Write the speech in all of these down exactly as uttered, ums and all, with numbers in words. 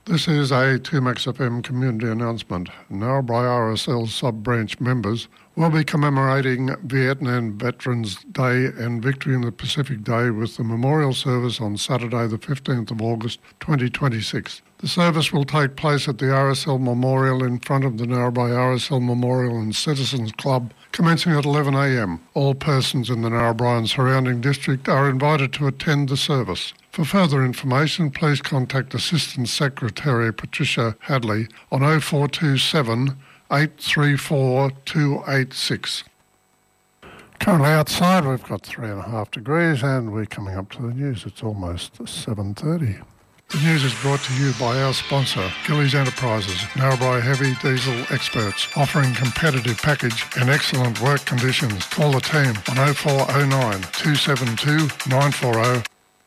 This is a two Max F M community announcement. Narrabri R S L sub-branch members will be commemorating Vietnam Veterans Day and Victory in the Pacific Day with the memorial service on Saturday the fifteenth of August twenty twenty-six. The service will take place at the R S L Memorial in front of the Narrabri R S L Memorial and Citizens Club, commencing at eleven a m. All persons in the Narrabri and surrounding district are invited to attend the service. For further information, please contact Assistant Secretary Patricia Hadley on oh four two seven, eight three four, two eight six. Currently outside we've got three and a half degrees and we're coming up to the news. It's almost seven thirty. The news is brought to you by our sponsor, Gillies Enterprises, Narrabri heavy diesel experts, offering competitive package and excellent work conditions. Call the team on oh four oh nine, two seven two, nine four oh.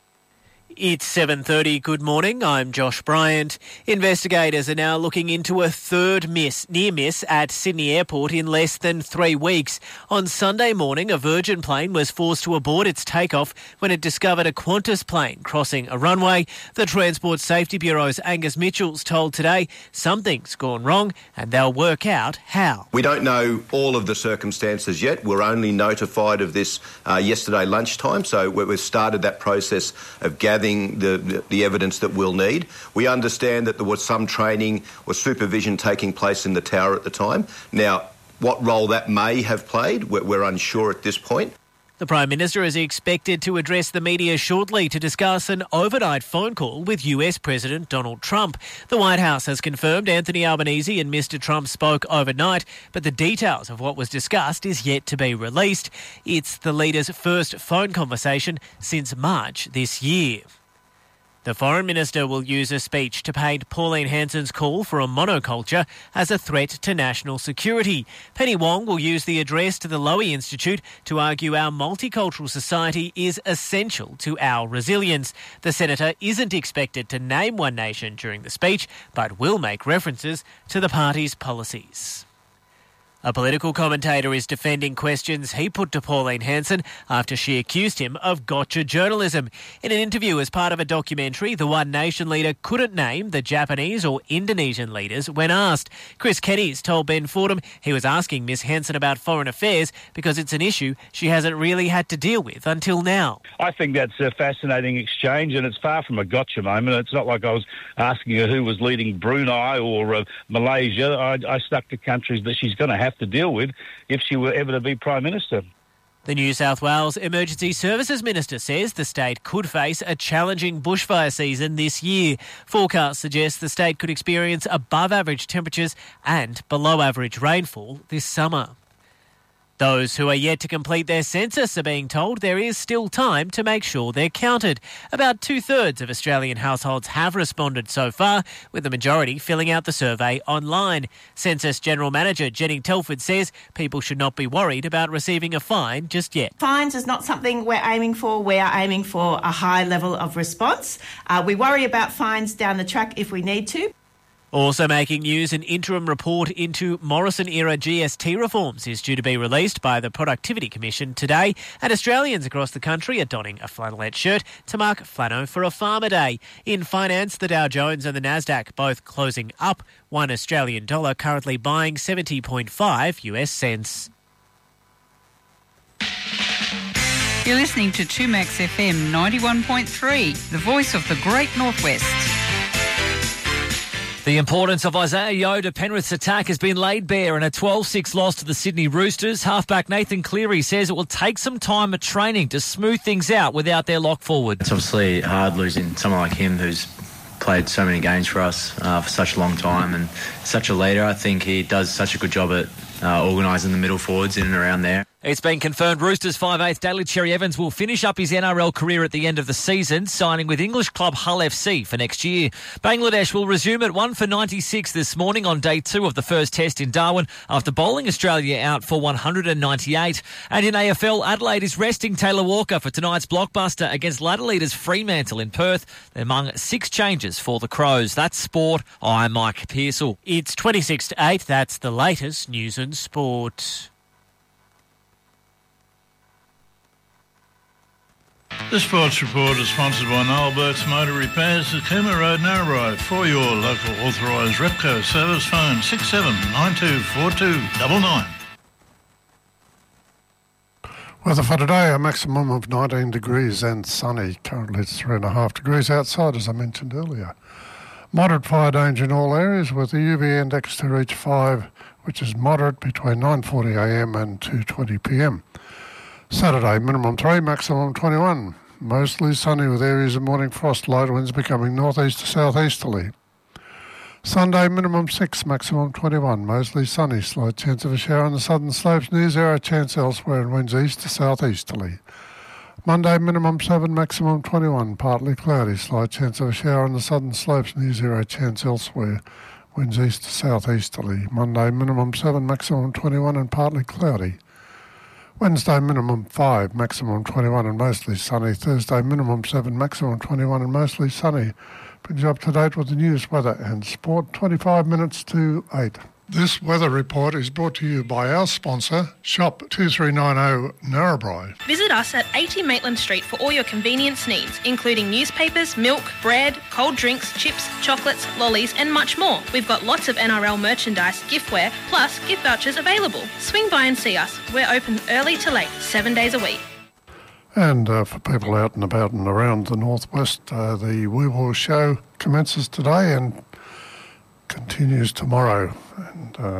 It's seven thirty. Good morning. I'm Josh Bryant. Investigators are now looking into a third miss, near miss at Sydney Airport in less than three weeks. On Sunday morning, a Virgin plane was forced to abort its takeoff when it discovered a Qantas plane crossing a runway. The Transport Safety Bureau's Angus Mitchell's told Today something's gone wrong and they'll work out how. We don't know all of the circumstances yet. We're only notified of this uh, yesterday lunchtime, so we've started that process of gathering The, the evidence that we'll need. We understand that there was some training or supervision taking place in the tower at the time. Now, what role that may have played, we're, we're unsure at this point. The Prime Minister is expected to address the media shortly to discuss an overnight phone call with U S President Donald Trump. The White House has confirmed Anthony Albanese and Mister Trump spoke overnight, but the details of what was discussed is yet to be released. It's the leaders' first phone conversation since March this year. The Foreign Minister will use a speech to paint Pauline Hanson's call for a monoculture as a threat to national security. Penny Wong will use the address to the Lowy Institute to argue our multicultural society is essential to our resilience. The Senator isn't expected to name one nation during the speech, but will make references to the party's policies. A political commentator is defending questions he put to Pauline Hanson after she accused him of gotcha journalism. In an interview as part of a documentary, the One Nation leader couldn't name the Japanese or Indonesian leaders when asked. Chris Kenny's told Ben Fordham he was asking Miss Hanson about foreign affairs because it's an issue she hasn't really had to deal with until now. I think that's a fascinating exchange, and it's far from a gotcha moment. It's not like I was asking her who was leading Brunei or uh, Malaysia. I, I stuck to countries that she's going to have to deal with if she were ever to be Prime Minister. The New South Wales Emergency Services Minister says the state could face a challenging bushfire season this year. Forecasts suggest the state could experience above average temperatures and below average rainfall this summer. Those who are yet to complete their census are being told there is still time to make sure they're counted. About two-thirds of Australian households have responded so far, with the majority filling out the survey online. Census General Manager Jenny Telford says people should not be worried about receiving a fine just yet. Fines is not something we're aiming for. We are aiming for a high level of response. Uh, we worry about fines down the track if we need to. Also making news, an interim report into Morrison-era G S T reforms is due to be released by the Productivity Commission today, and Australians across the country are donning a flannelette shirt to mark Flano for a Farmer Day. In finance, the Dow Jones and the Nasdaq both closing up, one Australian dollar currently buying seventy point five U S cents. You're listening to two Max F M ninety-one point three, the voice of the Great Northwest. The importance of Isaiah Yeo to Penrith's attack has been laid bare in a twelve six loss to the Sydney Roosters. Halfback Nathan Cleary says it will take some time at training to smooth things out without their lock forward. It's obviously hard losing someone like him who's played so many games for us uh, for such a long time and such a leader. I think he does such a good job at uh, organising the middle forwards in and around there. It's been confirmed Roosters five eighth Daly Cherry Evans will finish up his N R L career at the end of the season, signing with English club Hull F C for next year. Bangladesh will resume at one for ninety-six this morning on day two of the first test in Darwin after bowling Australia out for one hundred ninety-eight. And in A F L, Adelaide is resting Taylor Walker for tonight's blockbuster against ladder leaders Fremantle in Perth. They're among six changes for the Crows. That's sport. I'm Mike Pearsall. It's twenty-six to eight. That's the latest news and sport. This sports report is sponsored by Noel Burke's Motor Repairs at Cooma Road, Narrabri. For your local authorised Repco service, phone six seven nine two four two nine nine. Weather for today, a maximum of nineteen degrees and sunny. Currently it's three and a half degrees outside, as I mentioned earlier. Moderate fire danger in all areas with the U V index to reach five, which is moderate between nine forty a m and two twenty p m. Saturday, minimum three, maximum twenty-one. Mostly sunny with areas of morning frost, light winds becoming northeast to southeasterly. Sunday, minimum six, maximum twenty-one. Mostly sunny, slight chance of a shower on the southern slopes, near zero chance elsewhere, and winds east to southeasterly. Monday, minimum seven, maximum twenty-one. Partly cloudy, slight chance of a shower on the southern slopes, near zero chance elsewhere, winds east to southeasterly. Monday, minimum seven, maximum twenty-one, and partly cloudy. Wednesday, minimum five, maximum twenty-one, and mostly sunny. Thursday, minimum seven, maximum twenty-one, and mostly sunny. Brings you up to date with the news, weather and sport, twenty-five minutes to eight. This weather report is brought to you by our sponsor, Shop two three nine zero Narrabri. Visit us at eighty Maitland Street for all your convenience needs, including newspapers, milk, bread, cold drinks, chips, chocolates, lollies and much more. We've got lots of N R L merchandise, giftware, plus gift vouchers available. Swing by and see us. We're open early to late, seven days a week. And uh, for people out and about and around the northwest, uh, the Wee Waa show commences today and continues tomorrow. And uh,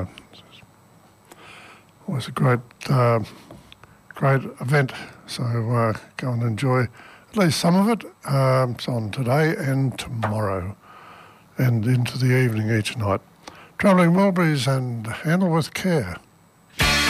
it was a great, uh, great event. So uh, go and enjoy at least some of it. Um, it's on today and tomorrow, and into the evening each night. Travelling Mulberries and handle with care.